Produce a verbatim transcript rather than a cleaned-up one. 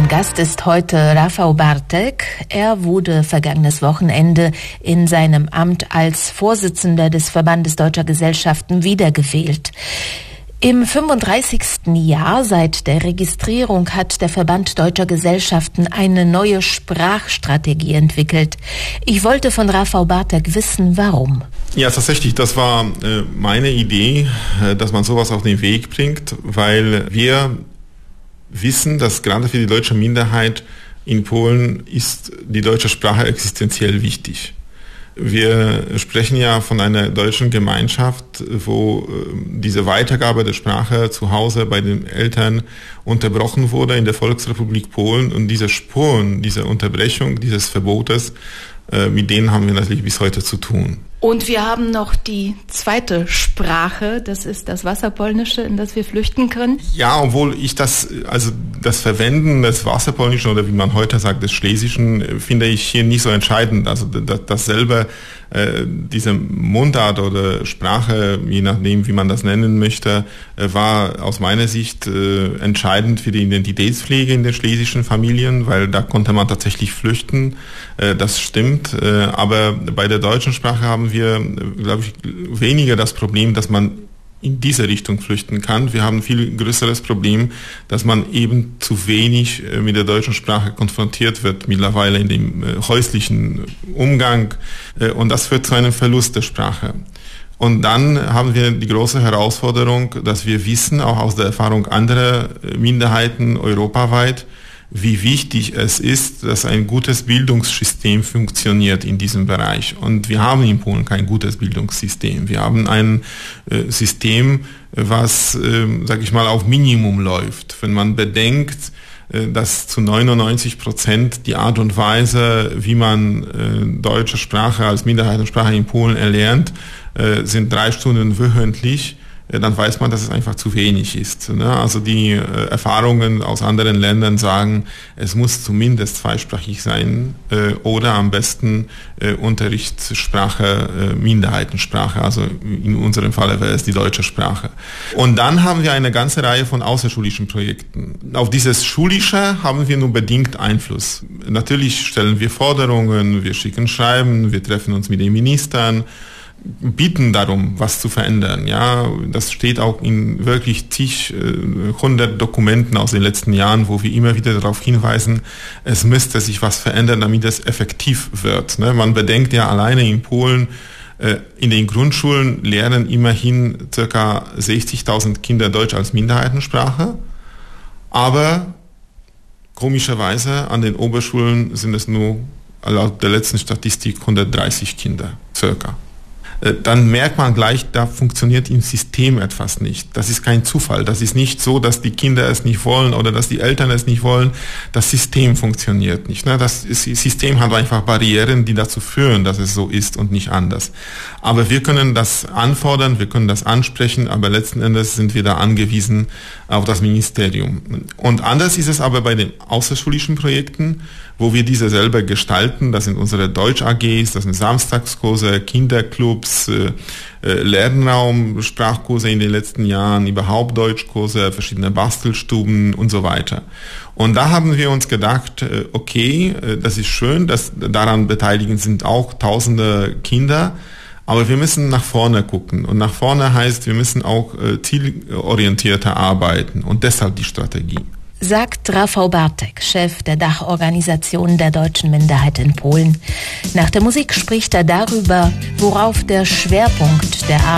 Mein Gast ist heute Rafał Bartek. Er wurde vergangenes Wochenende in seinem Amt als Vorsitzender des Verbandes Deutscher Gesellschaften wiedergewählt. Im fünfunddreißigsten Jahr seit der Registrierung hat der Verband Deutscher Gesellschaften eine neue Sprachstrategie entwickelt. Ich wollte von Rafał Bartek wissen, warum. Ja, tatsächlich, das war äh, meine Idee, äh, dass man sowas auf den Weg bringt, weil wir wissen, dass gerade für die deutsche Minderheit in Polen ist die deutsche Sprache existenziell wichtig. Wir sprechen ja von einer deutschen Gemeinschaft, wo diese Weitergabe der Sprache zu Hause bei den Eltern unterbrochen wurde in der Volksrepublik Polen. Und diese Spuren, diese Unterbrechung dieses Verbotes, mit denen haben wir natürlich bis heute zu tun. Und wir haben noch die zweite Sprache, das ist das Wasserpolnische, in das wir flüchten können. Ja, obwohl ich das, also das Verwenden des Wasserpolnischen oder wie man heute sagt, des Schlesischen, finde ich hier nicht so entscheidend. Also dasselbe, äh, diese Mundart oder Sprache, je nachdem wie man das nennen möchte, äh, war aus meiner Sicht äh, entscheidend für die Identitätspflege in den schlesischen Familien, weil da konnte man tatsächlich flüchten, äh, das stimmt. Äh, aber bei der deutschen Sprache haben wir wir, glaube ich, weniger das Problem, dass man in diese Richtung flüchten kann. Wir haben ein viel größeres Problem, dass man eben zu wenig mit der deutschen Sprache konfrontiert wird, mittlerweile in dem häuslichen Umgang. Und das führt zu einem Verlust der Sprache. Und dann haben wir die große Herausforderung, dass wir wissen, auch aus der Erfahrung anderer Minderheiten europaweit, wie wichtig es ist, dass ein gutes Bildungssystem funktioniert in diesem Bereich. Und wir haben in Polen kein gutes Bildungssystem. Wir haben ein äh, System, was, äh, sag ich mal, auf Minimum läuft. Wenn man bedenkt, äh, dass zu neunundneunzig Prozent die Art und Weise, wie man äh, deutsche Sprache als Minderheitensprache in Polen erlernt, äh, sind drei Stunden wöchentlich, dann weiß man, dass es einfach zu wenig ist. Also die Erfahrungen aus anderen Ländern sagen, es muss zumindest zweisprachig sein oder am besten Unterrichtssprache, Minderheitensprache, also in unserem Fall wäre es die deutsche Sprache. Und dann haben wir eine ganze Reihe von außerschulischen Projekten. Auf dieses Schulische haben wir nur bedingt Einfluss. Natürlich stellen wir Forderungen, wir schicken Schreiben, wir treffen uns mit den Ministern, bieten darum, was zu verändern. Ja, das steht auch in wirklich zig, hundert Dokumenten aus den letzten Jahren, wo wir immer wieder darauf hinweisen, es müsste sich was verändern, damit es effektiv wird. Ne? Man bedenkt ja alleine in Polen, in den Grundschulen lernen immerhin ca. sechzigtausend Kinder Deutsch als Minderheitensprache, aber komischerweise an den Oberschulen sind es nur laut der letzten Statistik hundertdreißig Kinder circa. Dann merkt man gleich, da funktioniert im System etwas nicht. Das ist kein Zufall. Das ist nicht so, dass die Kinder es nicht wollen oder dass die Eltern es nicht wollen. Das System funktioniert nicht. Das System hat einfach Barrieren, die dazu führen, dass es so ist und nicht anders. Aber wir können das anfordern, wir können das ansprechen, aber letzten Endes sind wir da angewiesen auf das Ministerium. Und anders ist es aber bei den außerschulischen Projekten, wo wir diese selber gestalten. Das sind unsere Deutsch-A Gs, das sind Samstagskurse, Kinderclubs, äh, Lernraum, Sprachkurse in den letzten Jahren, überhaupt Deutschkurse, verschiedene Bastelstuben und so weiter. Und da haben wir uns gedacht, äh, okay, äh, das ist schön, dass daran beteiligt sind auch tausende Kinder, aber wir müssen nach vorne gucken. Und nach vorne heißt, wir müssen auch äh, zielorientierter arbeiten und deshalb die Strategie. Sagt Rafał Bartek, Chef der Dachorganisation der deutschen Minderheit in Polen. Nach der Musik spricht er darüber, worauf der Schwerpunkt der Arbeit